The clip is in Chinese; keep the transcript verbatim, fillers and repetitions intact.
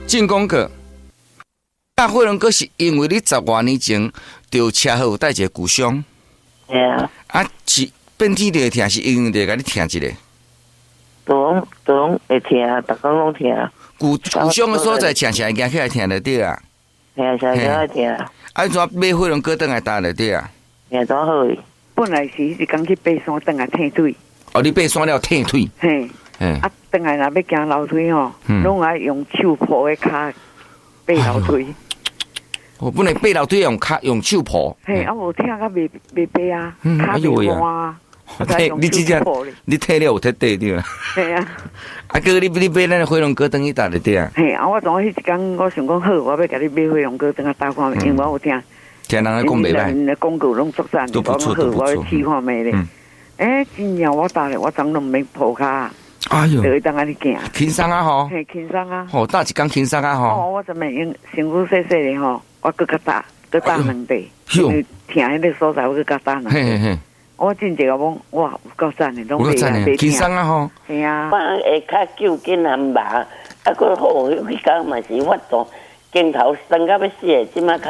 进攻课。大火龙哥是因为你十多年前着车祸有带一个骨伤， 系啊， 啊是变天就会疼，是因为着甲你疼一个。 都拢都拢会疼，逐工拢疼。 骨骨伤的所在，常常会行起来疼就对啊。 系啊，常常爱疼。 啊，怎买火龙哥倒来搭就对啊。 系怎好诶？ 本来是一工去爬山，倒来踢腿。 哦，你爬山了踢腿。 嘿，啊，倒来若要行楼梯吼，拢爱用手抱个骹爬楼梯。 我本来爬楼梯用骹用手抱。 嘿，啊无疼甲袂袂爬啊，骹袂弯啊。 你真正你踢了有踢对对啦。 系啊。 啊哥，你你买咱火龙果等去搭就对啊。 嘿，啊我昨迄一工我想讲好，我要甲你买火龙果等下搭看，因为我有听。 听人咧讲袂歹。 人广告拢作赞， 都不错都不错。 我要试看卖咧。诶，真正我搭咧，我昨拢免抱骹。 哎哟， 就会当安尼行， 轻松啊吼， 嘿，轻松啊， 吼，搭一工轻松啊吼。 哦，我怎么用身躯细细的吼，我搁较搭，搁搭两地，因为听迄个所在我搁较搭两地。嘿嘿嘿，我真正个讲，哇，有够赞的，拢袂啊， 轻松啊吼。 系啊，我会较久见人麻，啊，搁好，迄工嘛是法度，镜头酸到要死，即马较